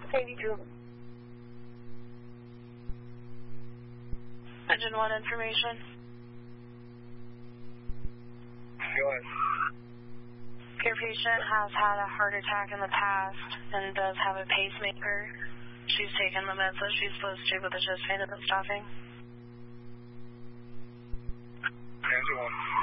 82. Engine 1 information. Go ahead. Your patient has had a heart attack in the past and does have a pacemaker. She's taken the meds that she's supposed to, but the chest pain isn't stopping. Engine 1.